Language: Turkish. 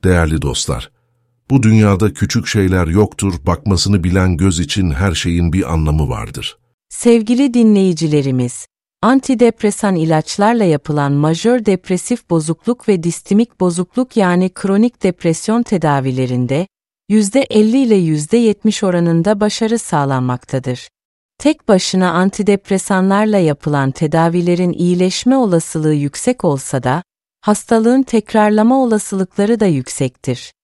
Değerli dostlar, bu dünyada küçük şeyler yoktur, bakmasını bilen göz için her şeyin bir anlamı vardır. Sevgili dinleyicilerimiz, antidepresan ilaçlarla yapılan majör depresif bozukluk ve distimik bozukluk yani kronik depresyon tedavilerinde %50 ile %70 oranında başarı sağlanmaktadır. Tek başına antidepresanlarla yapılan tedavilerin iyileşme olasılığı yüksek olsa da, hastalığın tekrarlama olasılıkları da yüksektir.